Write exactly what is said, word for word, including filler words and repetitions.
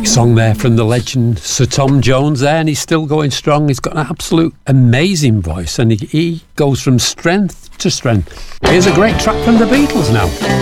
Terrific song there from the legend Sir Tom Jones there, and he's still going strong. He's got an absolute amazing voice, and he, he goes from strength to strength. Here's a great track from the Beatles now.